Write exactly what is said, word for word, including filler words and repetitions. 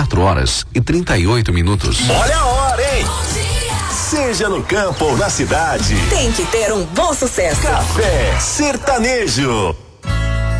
quatro horas e trinta e oito minutos. Olha a hora, hein? Seja no campo ou na cidade, tem que ter um bom sucesso. Café Sertanejo.